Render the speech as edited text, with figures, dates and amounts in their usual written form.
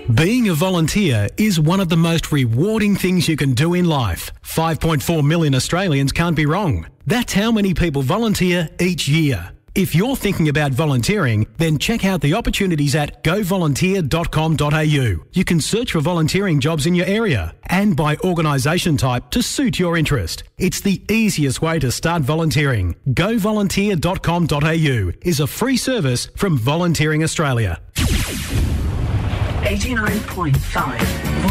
Being a volunteer is one of the most rewarding things you can do in life. 5.4 million Australians can't be wrong. That's how many people volunteer each year. If you're thinking about volunteering, then check out the opportunities at govolunteer.com.au. You can search for volunteering jobs in your area and by organisation type to suit your interest. It's the easiest way to start volunteering. Govolunteer.com.au is a free service from Volunteering Australia. 89.5